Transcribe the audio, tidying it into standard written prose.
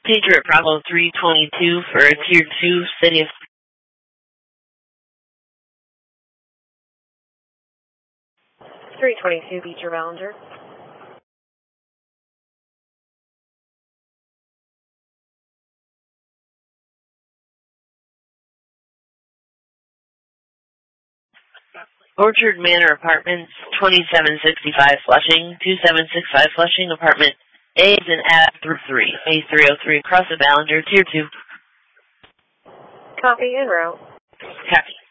Patriot Bravo 322 for a Tier 2, City of... 322, Beecher Ballinger. Orchard Manor Apartments, 2765 Flushing, 2765 Flushing, Apartment A is an AB through 3, A303, across the Ballinger, Tier 2. Copy, en route. Copy.